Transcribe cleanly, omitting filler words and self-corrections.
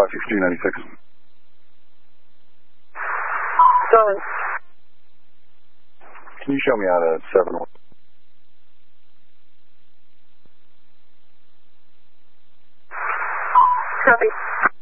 56296. Going. Can you show me out at 7? Copy.